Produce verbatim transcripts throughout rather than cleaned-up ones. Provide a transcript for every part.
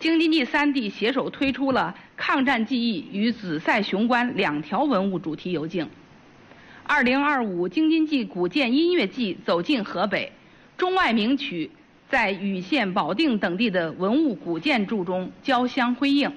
京津冀三地携手推出了抗战记忆与紫塞雄关两条文物主题游径。二零二五京津冀古建音乐季走进河北，中外名曲在禹县、保定等地的文物古建筑中交相辉映。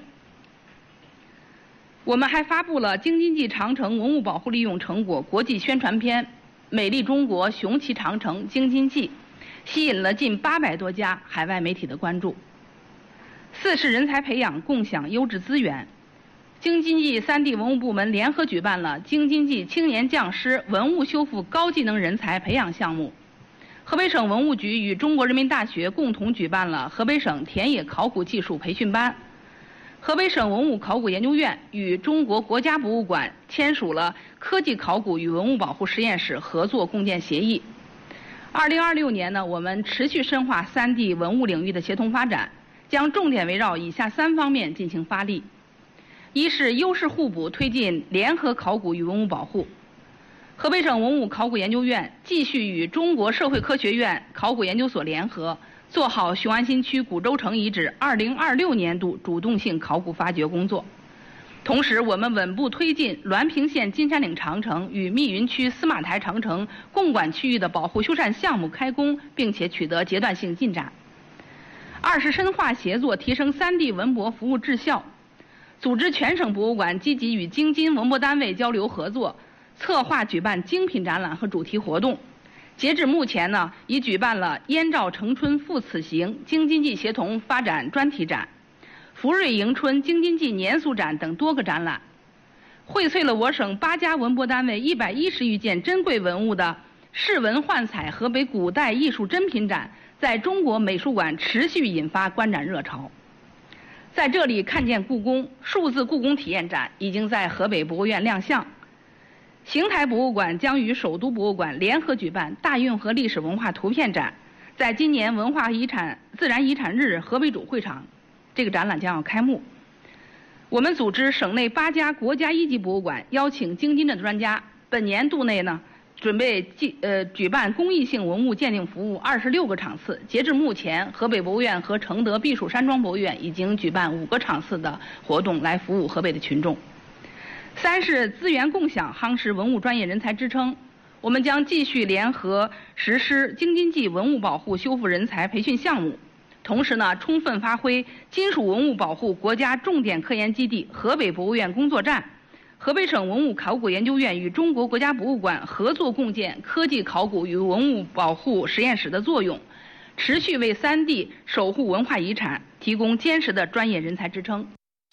我们还发布了京津冀长城文物保护利用成果国际宣传片《美丽中国，雄奇长城京津冀》，吸引了近八百多家海外媒体的关注。四是人才培养，共享优质资源。京津冀三地文物部门联合举办了京津冀青年匠师文物修复高技能人才培养项目。河北省文物局与中国人民大学共同举办了河北省田野考古技术培训班。河北省文物考古研究院与中国国家博物馆签署了科技考古与文物保护实验室合作共建协议。二零二六年呢，我们持续深化三地文物领域的协同发展，将重点围绕以下三方面进行发力：一是优势互补，推进联合考古与文物保护。河北省文物考古研究院继续与中国社会科学院考古研究所联合，做好雄安新区古州城遗址二零二六年度主动性考古发掘工作。同时，我们稳步推进滦平县金山岭长城与密云区司马台长城共管区域的保护修缮项目开工，并且取得阶段性进展。二是深化协作，提升三地文博服务质效，组织全省博物馆积极与京津文博单位交流合作，策划举办精品展览和主题活动。截至目前呢，已举办了燕赵城春赴此行京津冀协同发展专题展、福瑞迎春京津冀年俗展等多个展览，荟萃了我省八家文博单位一百一十余件珍贵文物的世文幻彩河北古代艺术珍品展，在中国美术馆持续引发观展热潮。在这里看见故宫数字故宫体验展已经在河北博物院亮相。邢台博物馆将与首都博物馆联合举办大运河历史文化图片展，在今年文化遗产自然遗产日河北主会场，这个展览将要开幕。我们组织省内八家国家一级博物馆邀请京津的专家，本年度内呢，准备举呃举办公益性文物鉴定服务二十六个场次。截至目前，河北博物院和承德避暑山庄博物院已经举办五个场次的活动来服务河北的群众。三是资源共享，夯实文物专业人才支撑。我们将继续联合实施京津冀文物保护修复人才培训项目，同时呢，充分发挥金属文物保护国家重点科研基地河北博物院工作站、河北省文物考古研究院与中国国家博物馆合作共建科技考古与文物保护实验室的作用，持续为三地守护文化遗产提供坚实的专业人才支撑。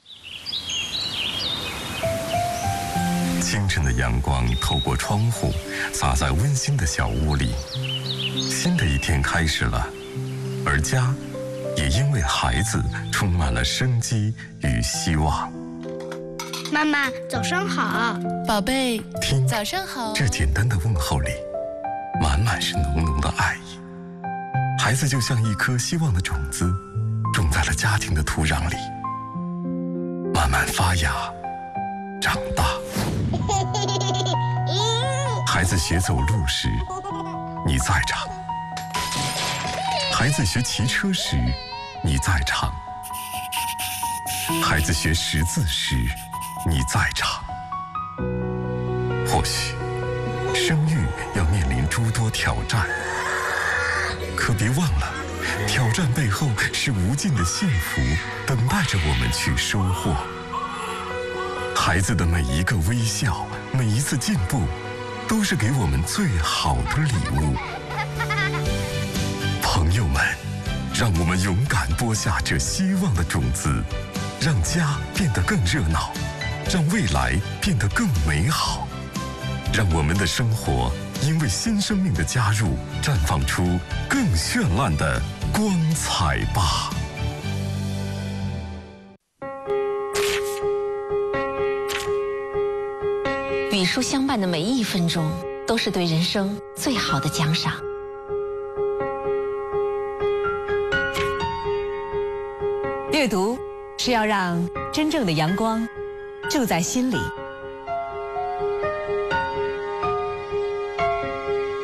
清晨的阳光透过窗户洒在温馨的小屋里，新的一天开始了，而家也因为孩子充满了生机与希望。 妈妈，早上好。 宝贝， 听， 早上好。 这简单的问候里，满满是浓浓的爱意。孩子就像一颗希望的种子，种在了家庭的土壤里，慢慢发芽，长大。孩子学走路时，你在场；孩子学骑车时，你在场；孩子学识字时，你在场。或许生育要面临诸多挑战，可别忘了，挑战背后是无尽的幸福等待着我们去收获。孩子的每一个微笑，每一次进步，都是给我们最好的礼物。朋友们，让我们勇敢播下这希望的种子，让家变得更热闹，让未来变得更美好，让我们的生活因为新生命的加入，绽放出更绚烂的光彩吧。 与书相伴的每一分钟，都是对人生最好的奖赏。 阅读是要让真正的阳光住在心里。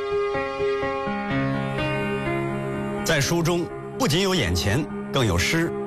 在书中不仅有眼前，更有诗